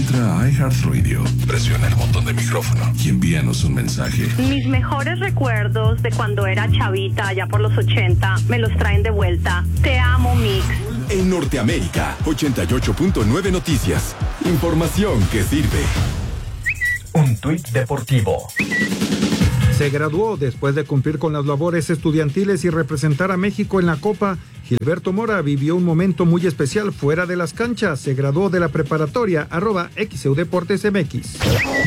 Entra a iHeartRadio, presiona el botón de micrófono y envíanos un mensaje. Mis mejores recuerdos de cuando era chavita, allá por los 80, me los traen de vuelta. Te amo, Mix. En Norteamérica, 88.9 Noticias. Información que sirve. Un tuit deportivo. Se graduó después de cumplir con las labores estudiantiles y representar a México en la Copa. Gilberto Mora vivió un momento muy especial fuera de las canchas. Se graduó de la preparatoria @XEU Deportes MX.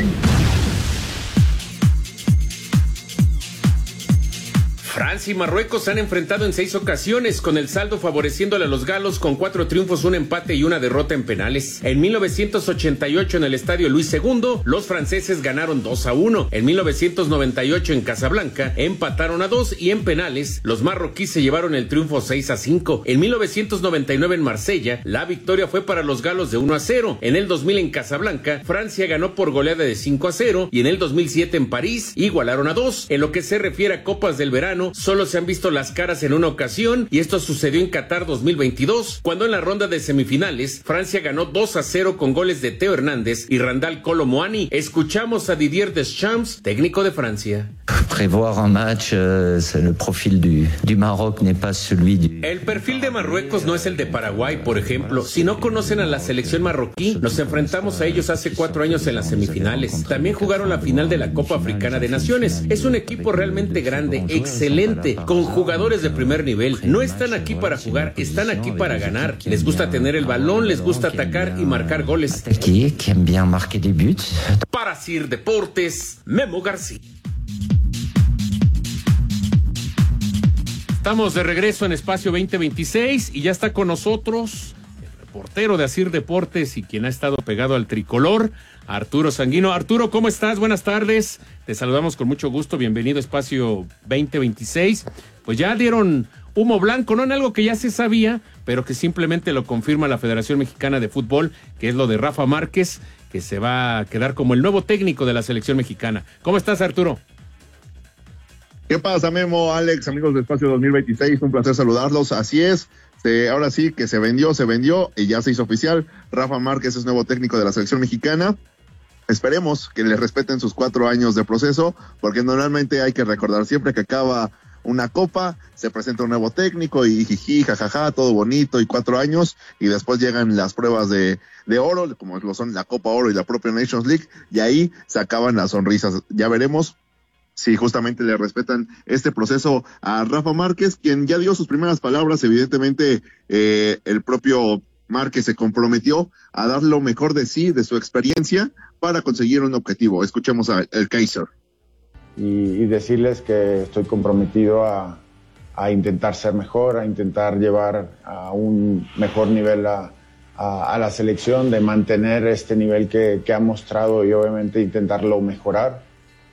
Francia y Marruecos se han enfrentado en 6 ocasiones, con el saldo favoreciéndole a los galos con 4 triunfos, un empate y una derrota en penales. En 1988 en el Estadio Luis II, los franceses ganaron 2-1. En 1998 en Casablanca empataron a 2 y en penales los marroquíes se llevaron el triunfo 6-5. En 1999 en Marsella, la victoria fue para los galos de 1-0. En el 2000 en Casablanca, Francia ganó por goleada de 5-0 y en el 2007 en París igualaron a 2. En lo que se refiere a Copas del Verano, solo se han visto las caras en una ocasión y esto sucedió en Qatar 2022, cuando en la ronda de semifinales Francia ganó 2-0 con goles de Teo Hernández y Randal Kolo Muani. Escuchamos a Didier Deschamps, técnico de Francia. Prévoir un match, el perfil du Maroc n'est pas celui du... El perfil de Marruecos no es el de Paraguay, por ejemplo. Si no conocen a la selección marroquí, nos enfrentamos a ellos hace 4 años en las semifinales. También jugaron la final de la Copa Africana de Naciones. Es un equipo realmente grande, excelente, con jugadores de primer nivel. No están aquí para jugar, están aquí para ganar. Les gusta tener el balón, les gusta atacar y marcar goles. Para CIR Deportes, Memo García. Estamos de regreso en Espacio 2026 y ya está con nosotros el reportero de ASIR Deportes y quien ha estado pegado al tricolor, Arturo Sanguino. Arturo, ¿cómo estás? Buenas tardes. Te saludamos con mucho gusto. Bienvenido a Espacio 2026. Pues ya dieron humo blanco, no en algo que ya se sabía, pero que simplemente lo confirma la Federación Mexicana de Fútbol, que es lo de Rafa Márquez, que se va a quedar como el nuevo técnico de la selección mexicana. ¿Cómo estás, Arturo? ¿Qué pasa, Memo, Alex, amigos de Espacio 2026? Un placer saludarlos. Así es, ahora sí que se vendió y ya se hizo oficial. Rafa Márquez es nuevo técnico de la selección mexicana. Esperemos que le respeten sus 4 años de proceso, porque normalmente hay que recordar siempre que acaba una copa, se presenta un nuevo técnico y jiji, jajaja, todo bonito y 4 años, y después llegan las pruebas de oro, como lo son la Copa Oro y la propia Nations League, y ahí se acaban las sonrisas. Ya veremos si justamente le respetan este proceso a Rafa Márquez, quien ya dio sus primeras palabras. Evidentemente, el propio Márquez se comprometió a dar lo mejor de sí, de su experiencia, para conseguir un objetivo. Escuchemos al Kaiser. Y decirles que estoy comprometido a intentar ser mejor, a intentar llevar a un mejor nivel a la selección, de mantener este nivel que ha mostrado y obviamente intentarlo mejorar.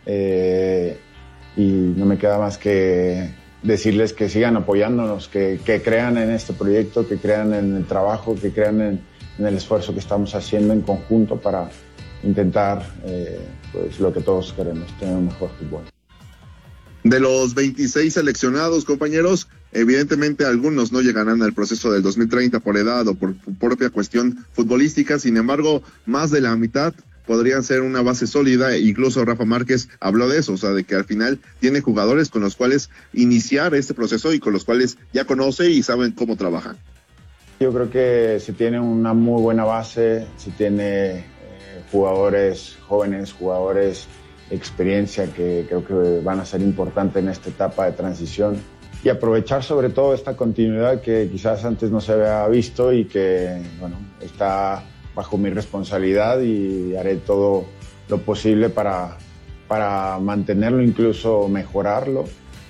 Y no me queda más que decirles que sigan apoyándonos, que crean en este proyecto, que crean en el trabajo, que crean en el esfuerzo que estamos haciendo en conjunto para intentar pues lo que todos queremos, tener un mejor fútbol. De los 26 seleccionados, compañeros, evidentemente algunos no llegarán al proceso del 2030 por edad o por propia cuestión futbolística. Sin embargo, más de la mitad podrían ser una base sólida. Incluso Rafa Márquez habló de eso, o sea, de que al final tiene jugadores con los cuales iniciar este proceso y con los cuales ya conoce y saben cómo trabajan. Yo creo que se tiene una muy buena base, se tiene jugadores jóvenes, jugadores de experiencia que creo que van a ser importantes en esta etapa de transición, y aprovechar sobre todo esta continuidad que quizás antes no se había visto y que, bueno, está bajo mi responsabilidad, y haré todo lo posible para mantenerlo, incluso mejorarlo.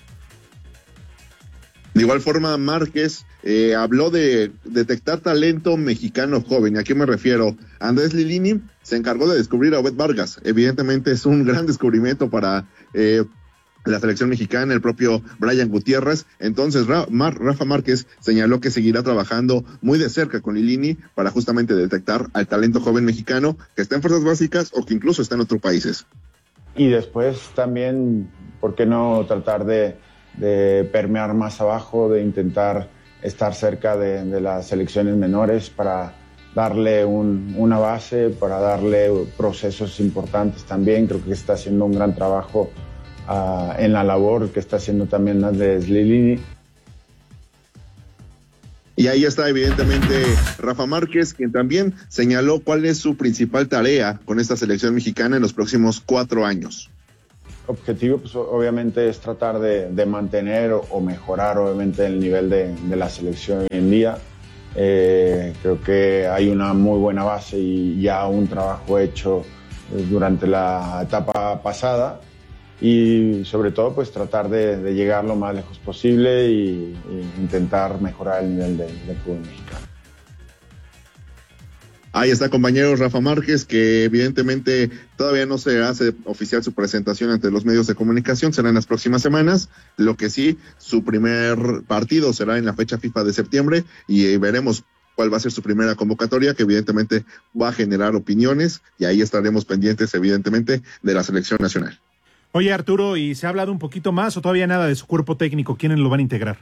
De igual forma, Márquez habló de detectar talento mexicano joven. ¿Y a qué me refiero? Andrés Lilini se encargó de descubrir a Obed Vargas. Evidentemente es un gran descubrimiento para la selección mexicana, el propio Brian Gutiérrez. Entonces Rafa Márquez señaló que seguirá trabajando muy de cerca con Lilini para justamente detectar al talento joven mexicano que está en fuerzas básicas o que incluso está en otros países. Y después también, ¿por qué no tratar de permear más abajo, de intentar estar cerca de las selecciones menores para darle una base, para darle procesos importantes también. Creo que está haciendo un gran trabajo en la labor que está haciendo también Andrés Lilini. Y ahí está evidentemente Rafa Márquez, quien también señaló cuál es su principal tarea con esta selección mexicana en los próximos 4 años. Objetivo, pues obviamente es tratar de mantener o mejorar obviamente el nivel de la selección hoy en día. Creo que hay una muy buena base y ya un trabajo hecho durante la etapa pasada, y sobre todo pues tratar de llegar lo más lejos posible y intentar mejorar el nivel del fútbol mexicano. Ahí está, compañeros, Rafa Márquez, que evidentemente todavía no se hace oficial su presentación ante los medios de comunicación, será en las próximas semanas. Lo que sí, su primer partido será en la fecha FIFA de septiembre y veremos cuál va a ser su primera convocatoria, que evidentemente va a generar opiniones, y ahí estaremos pendientes evidentemente de la selección nacional. Oye, Arturo, ¿y se ha hablado un poquito más o todavía nada de su cuerpo técnico? ¿Quiénes lo van a integrar?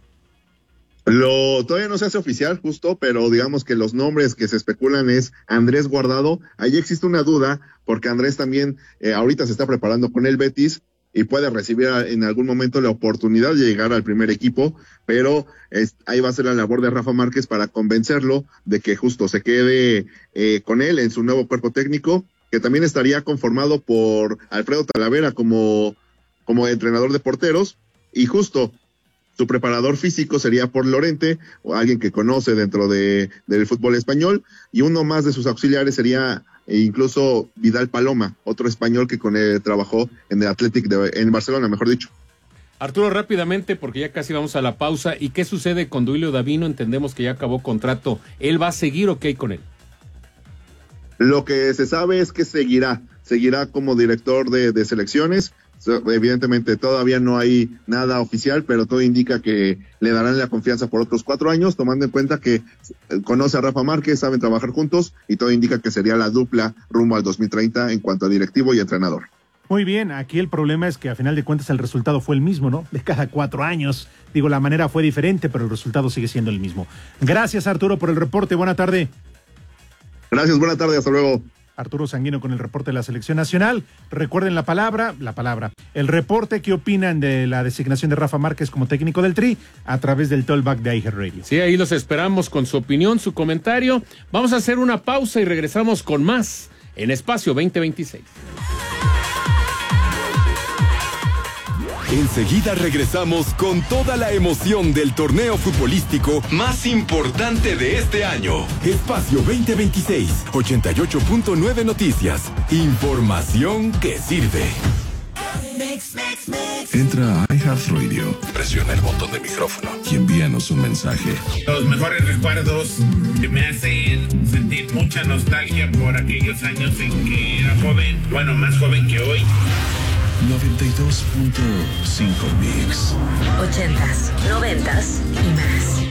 Todavía no se hace oficial, justo, pero digamos que los nombres que se especulan es Andrés Guardado. Ahí existe una duda, porque Andrés también ahorita se está preparando con el Betis y puede recibir en algún momento la oportunidad de llegar al primer equipo, pero ahí va a ser la labor de Rafa Márquez para convencerlo de que justo se quede con él en su nuevo cuerpo técnico, que también estaría conformado por Alfredo Talavera como entrenador de porteros, y justo su preparador físico sería Paul Lorente, o alguien que conoce dentro del fútbol español, y uno más de sus auxiliares sería incluso Vidal Paloma, otro español que con él trabajó en el Athletic en Barcelona, mejor dicho. Arturo, rápidamente, porque ya casi vamos a la pausa, ¿y qué sucede con Duilio Davino? Entendemos que ya acabó contrato, ¿él va a seguir o qué hay con él? Lo que se sabe es que seguirá como director de selecciones. Evidentemente todavía no hay nada oficial, pero todo indica que le darán la confianza por otros 4 años, tomando en cuenta que conoce a Rafa Márquez, saben trabajar juntos, y todo indica que sería la dupla rumbo al 2030 en cuanto a directivo y entrenador. Muy bien, aquí el problema es que a final de cuentas el resultado fue el mismo, ¿no? De cada 4 años. Digo, la manera fue diferente, pero el resultado sigue siendo el mismo. Gracias, Arturo, por el reporte. Buena tarde. Gracias, buena tarde, hasta luego. Arturo Sanguino con el reporte de la Selección Nacional. Recuerden el reporte. ¿Qué opinan de la designación de Rafa Márquez como técnico del Tri? A través del Tollback de iHeartRadio. Sí, ahí los esperamos con su opinión, su comentario. Vamos a hacer una pausa y regresamos con más en Espacio 2026. Enseguida regresamos con toda la emoción del torneo futbolístico más importante de este año. Espacio 2026, 88.9 Noticias. Información que sirve. Entra a iHeartRadio, presiona el botón de micrófono y envíanos un mensaje. Los mejores recuerdos que me hacen sentir mucha nostalgia por aquellos años en que era joven, bueno, más joven que hoy. 92.5 Mix. 80s, 90s y más.